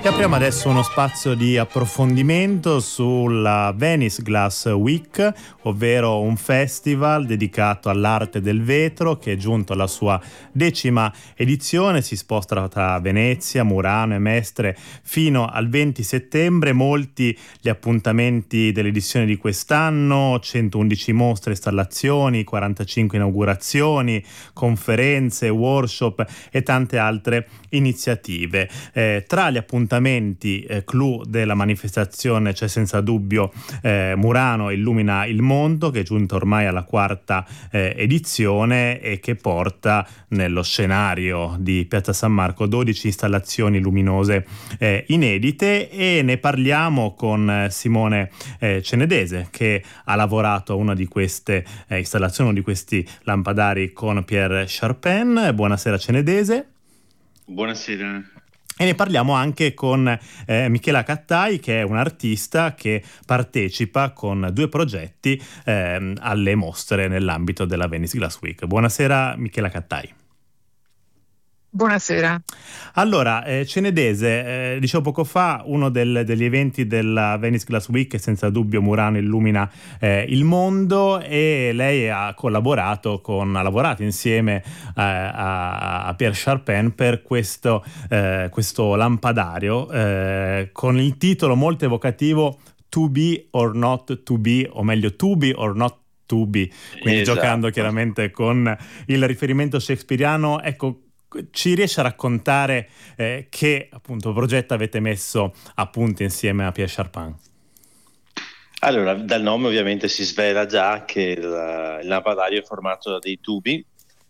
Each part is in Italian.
E apriamo adesso uno spazio di approfondimento sulla Venice Glass Week, ovvero un festival dedicato all'arte del vetro che è giunto alla sua 10ª edizione. Si sposta tra Venezia, Murano e Mestre fino al 20 settembre. Molti gli appuntamenti dell'edizione di quest'anno: 111 mostre, installazioni, 45 inaugurazioni, conferenze, workshop e tante altre iniziative. Tra gli appuntamenti clou della manifestazione c'è senza dubbio Murano illumina il mondo, che è giunto ormai alla 4ª edizione e che porta nello scenario di Piazza San Marco 12 installazioni luminose inedite, e ne parliamo con Simone Cenedese, che ha lavorato a una di queste installazioni, uno di questi lampadari con Pierre Charpin. Buonasera Cenedese. Buonasera. E ne parliamo anche con Michela Cattai, che è un'artista che partecipa con 2 progetti alle mostre nell'ambito della Venice Glass Week. Buonasera Michela Cattai. Buonasera. Allora, Cenedese, dicevo poco fa, uno degli eventi della Venice Glass Week è senza dubbio Murano illumina il mondo, e lei ha lavorato insieme a Pierre Charpin per questo lampadario con il titolo molto evocativo To Be or Not To Be, o meglio To Be or Not To Be, quindi esatto, giocando chiaramente con il riferimento shakespeariano. Ecco, ci riesce a raccontare che appunto progetto avete messo a punto insieme a Pierre Charpin? Allora, dal nome ovviamente si svela già che il lampadario è formato da dei tubi,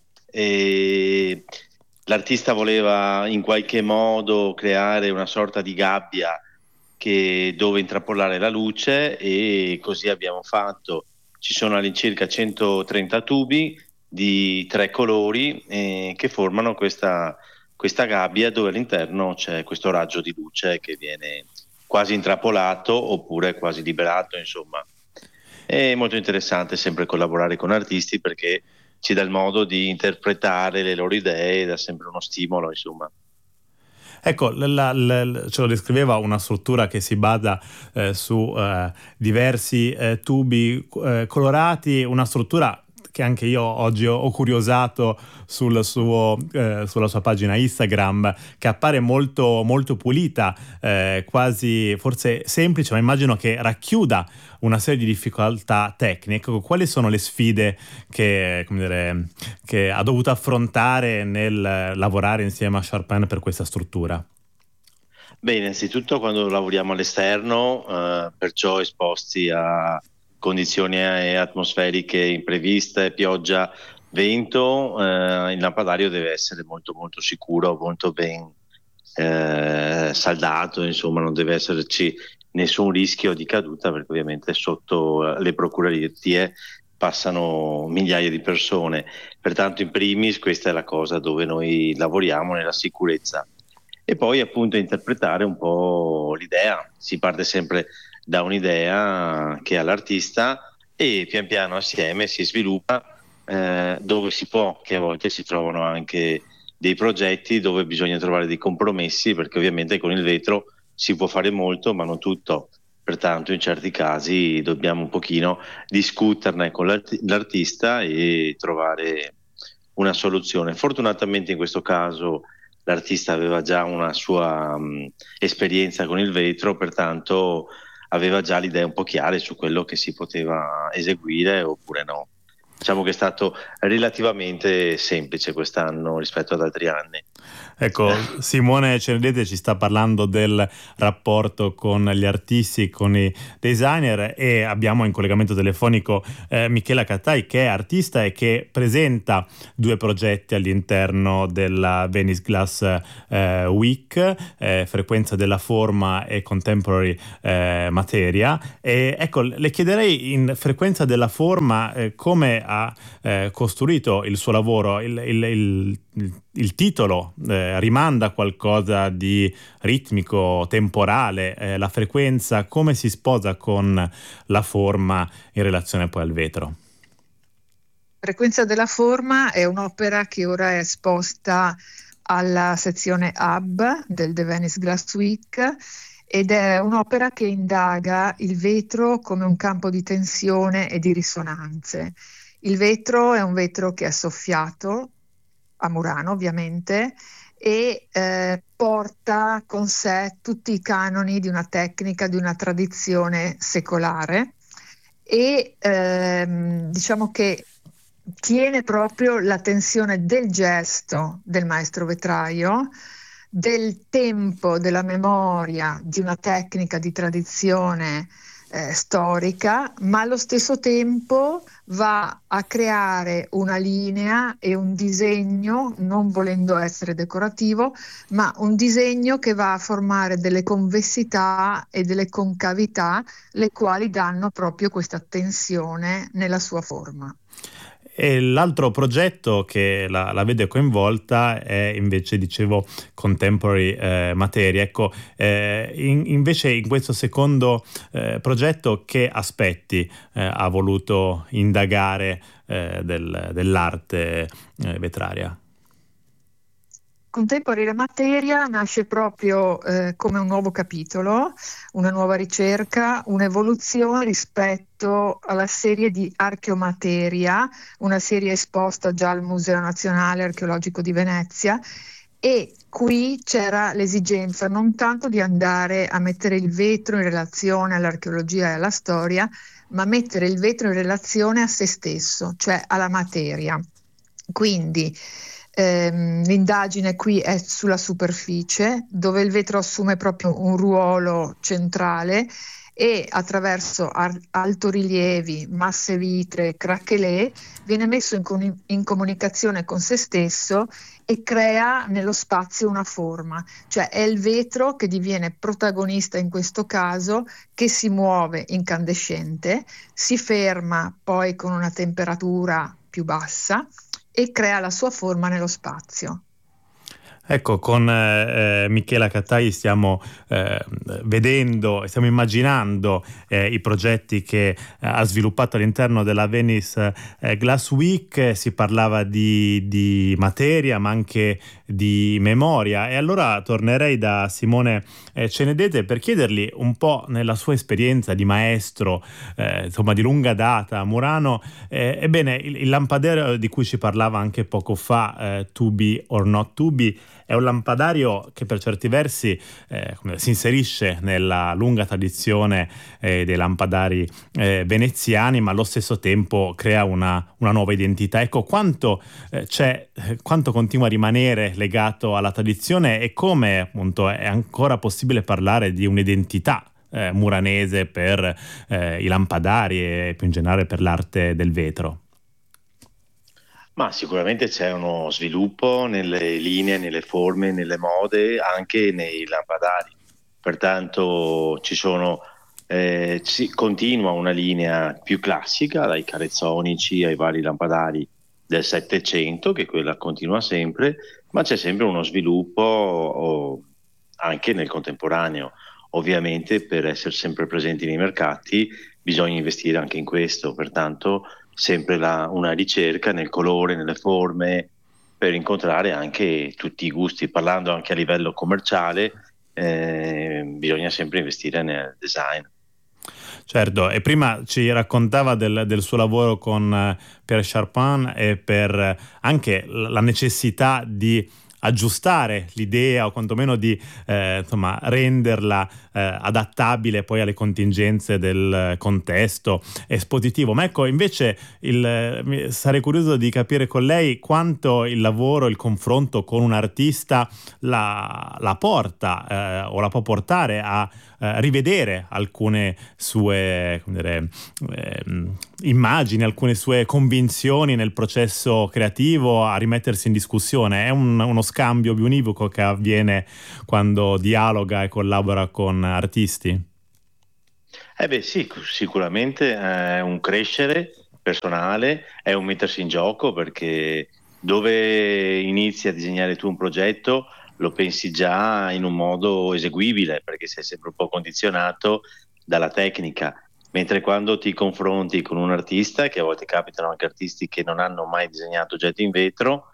e l'artista voleva in qualche modo creare una sorta di gabbia dove intrappolare la luce, e così abbiamo fatto. Ci sono all'incirca 130 tubi di 3 colori che formano questa gabbia, dove all'interno c'è questo raggio di luce che viene quasi intrappolato oppure quasi liberato, insomma. È molto interessante sempre collaborare con artisti, perché ci dà il modo di interpretare le loro idee, dà sempre uno stimolo, insomma. Ecco, ce lo descriveva una struttura che si basa su diversi tubi colorati, una struttura che anche io oggi ho curiosato sulla sua pagina Instagram, che appare molto, molto pulita, quasi forse semplice, ma immagino che racchiuda una serie di difficoltà tecniche. Quali sono le sfide che ha dovuto affrontare nel lavorare insieme a Charpin per questa struttura? Beh, innanzitutto quando lavoriamo all'esterno, perciò esposti a condizioni atmosferiche impreviste, pioggia, vento, il lampadario deve essere molto molto sicuro, molto ben saldato, insomma non deve esserci nessun rischio di caduta, perché ovviamente sotto le procuratie passano migliaia di persone. Pertanto in primis questa è la cosa dove noi lavoriamo, nella sicurezza, e poi appunto interpretare un po' l'idea. Si parte sempre da un'idea che ha l'artista, e pian piano assieme si sviluppa, dove si può, che a volte si trovano anche dei progetti dove bisogna trovare dei compromessi, perché ovviamente con il vetro si può fare molto ma non tutto. Pertanto in certi casi dobbiamo un pochino discuterne con l'artista e trovare una soluzione. Fortunatamente in questo caso l'artista aveva già una sua esperienza con il vetro, pertanto aveva già le idee un po' chiare su quello che si poteva eseguire oppure no. Diciamo che è stato relativamente semplice quest'anno rispetto ad altri anni. Ecco, Simone Cenedese ci sta parlando del rapporto con gli artisti, con i designer, e abbiamo in collegamento telefonico Michela Cattai, che è artista e che presenta 2 progetti all'interno della Venice Glass Week, Frequenza della forma e Contemporary Materia. E ecco, le chiederei, in Frequenza della forma, come ha costruito il suo lavoro. Il titolo rimanda a qualcosa di ritmico, temporale. La frequenza come si sposa con la forma in relazione poi al vetro? Frequenza della forma è un'opera che ora è esposta alla sezione Hub del The Venice Glass Week, ed è un'opera che indaga il vetro come un campo di tensione e di risonanze. Il vetro è un vetro che è soffiato a Murano, ovviamente, e porta con sé tutti i canoni di una tecnica, di una tradizione secolare, e diciamo che tiene proprio l'attenzione del gesto del maestro vetraio, del tempo, della memoria, di una tecnica di tradizione storica, ma allo stesso tempo va a creare una linea e un disegno, non volendo essere decorativo, ma un disegno che va a formare delle convessità e delle concavità, le quali danno proprio questa tensione nella sua forma. E l'altro progetto che la vede coinvolta è invece, dicevo, Contemporary Materia. Ecco, invece in questo secondo progetto che aspetti ha voluto indagare dell'arte vetraria? Contemporary Materia nasce proprio come un nuovo capitolo, una nuova ricerca, un'evoluzione rispetto alla serie di Archeomateria, una serie esposta già al Museo Nazionale Archeologico di Venezia, e qui c'era l'esigenza non tanto di andare a mettere il vetro in relazione all'archeologia e alla storia, ma mettere il vetro in relazione a se stesso, cioè alla materia. Quindi l'indagine qui è sulla superficie, dove il vetro assume proprio un ruolo centrale, e attraverso altorilievi, masse vitree, craquelé viene messo in comunicazione con se stesso e crea nello spazio una forma, cioè è il vetro che diviene protagonista in questo caso, che si muove incandescente, si ferma poi con una temperatura più bassa e crea la sua forma nello spazio. Ecco, con Michela Cattai stiamo vedendo, stiamo immaginando i progetti che ha sviluppato all'interno della Venice Glass Week. Si parlava di materia, ma anche di memoria, e allora tornerei da Simone Cenedete per chiedergli un po', nella sua esperienza di maestro, insomma di lunga data a Murano, ebbene il lampadario di cui ci parlava anche poco fa, To Be or Not To Be, è un lampadario che per certi versi si inserisce nella lunga tradizione dei lampadari veneziani, ma allo stesso tempo crea una nuova identità. Ecco, quanto continua a rimanere legato alla tradizione, e come appunto è ancora possibile parlare di un'identità muranese per i lampadari e più in generale per l'arte del vetro. Ma sicuramente c'è uno sviluppo nelle linee, nelle forme, nelle mode, anche nei lampadari. Pertanto continua una linea più classica, dai carezzonici ai vari lampadari del Settecento, che quella continua sempre, ma c'è sempre uno sviluppo anche nel contemporaneo. Ovviamente per essere sempre presenti nei mercati bisogna investire anche in questo, pertanto sempre una ricerca nel colore, nelle forme, per incontrare anche tutti i gusti. Parlando anche a livello commerciale, bisogna sempre investire nel design. Certo, e prima ci raccontava del suo lavoro con Pierre Charpin, e per anche la necessità di aggiustare l'idea, o quantomeno di renderla adattabile poi alle contingenze del contesto espositivo. Ma ecco, invece sarei curioso di capire con lei quanto il lavoro, il confronto con un artista la porta o la può portare a rivedere alcune sue immagini, alcune sue convinzioni nel processo creativo, a rimettersi in discussione. È uno scambio bionivoco che avviene quando dialoga e collabora con artisti? Sì, sicuramente è un crescere personale, è un mettersi in gioco, perché dove inizi a disegnare tu un progetto lo pensi già in un modo eseguibile, perché sei sempre un po' condizionato dalla tecnica, mentre quando ti confronti con un artista, che a volte capitano anche artisti che non hanno mai disegnato oggetti in vetro,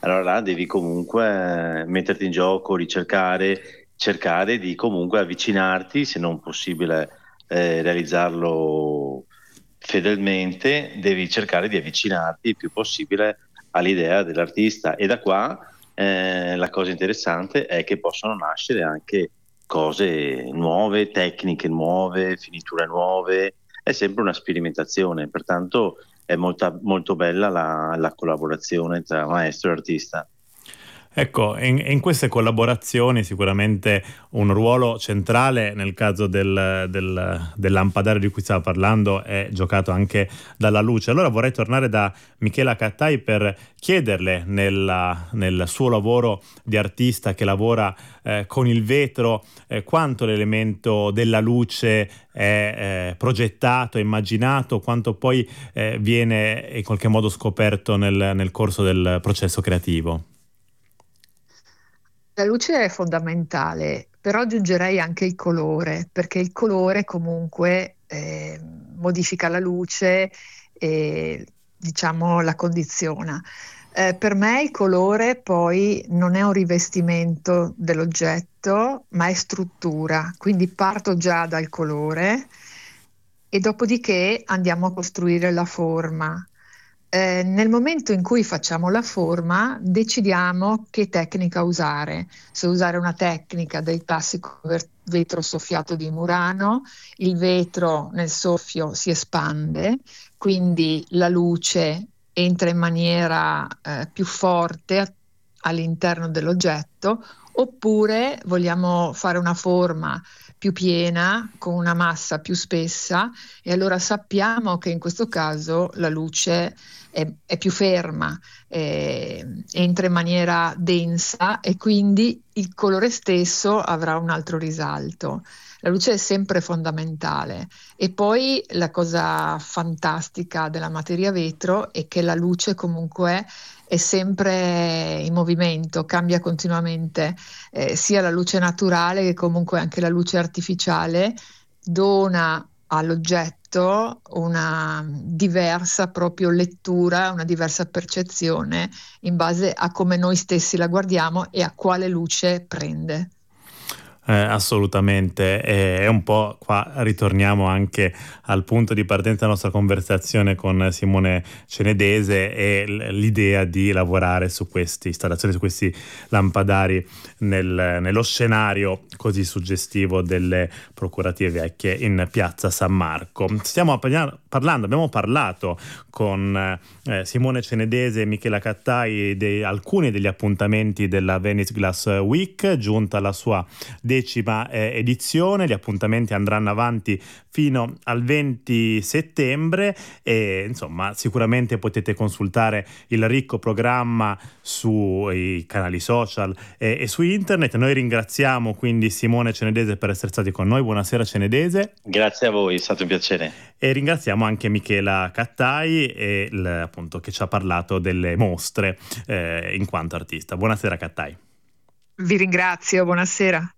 allora là devi comunque metterti in gioco, cercare di comunque avvicinarti, se non possibile realizzarlo fedelmente, devi cercare di avvicinarti il più possibile all'idea dell'artista, e da qua la cosa interessante è che possono nascere anche cose nuove, tecniche nuove, finiture nuove, è sempre una sperimentazione, pertanto è molto bella la collaborazione tra maestro e artista. Ecco, in queste collaborazioni sicuramente un ruolo centrale nel caso del lampadario di cui stava parlando è giocato anche dalla luce. Allora vorrei tornare da Michela Cattai per chiederle nel suo lavoro di artista che lavora con il vetro quanto l'elemento della luce è progettato, immaginato, quanto poi viene in qualche modo scoperto nel corso del processo creativo. La luce è fondamentale, però aggiungerei anche il colore, perché il colore comunque modifica la luce e diciamo la condiziona. Per me il colore poi non è un rivestimento dell'oggetto, ma è struttura, quindi parto già dal colore e dopodiché andiamo a costruire la forma. Nel momento in cui facciamo la forma, decidiamo che tecnica usare. Se usare una tecnica del classico vetro soffiato di Murano, il vetro nel soffio si espande, quindi la luce entra in maniera più forte all'interno dell'oggetto, oppure vogliamo fare una forma più piena, con una massa più spessa, e allora sappiamo che in questo caso la luce è più ferma, entra in maniera densa e quindi il colore stesso avrà un altro risalto. La luce è sempre fondamentale, e poi la cosa fantastica della materia vetro è che la luce comunque è sempre in movimento, cambia continuamente, sia la luce naturale che comunque anche la luce artificiale dona all'oggetto una diversa proprio lettura, una diversa percezione in base a come noi stessi la guardiamo e a quale luce prende. Assolutamente, e un po' qua ritorniamo anche al punto di partenza della nostra conversazione con Simone Cenedese e l'idea di lavorare su queste installazioni, su questi lampadari nello scenario così suggestivo delle Procuratie Vecchie in Piazza San Marco. Abbiamo parlato con Simone Cenedese e Michela Cattai di alcuni degli appuntamenti della Venice Glass Week, giunta alla sua 10ª edizione. Gli appuntamenti andranno avanti fino al 20 settembre e insomma sicuramente potete consultare il ricco programma sui canali social e su internet. Noi ringraziamo quindi Simone Cenedese per essere stati con noi. Buonasera Cenedese. Grazie a voi, è stato un piacere. E ringraziamo anche Michela Cattai appunto che ci ha parlato delle mostre in quanto artista. Buonasera Cattai. Vi ringrazio, buonasera.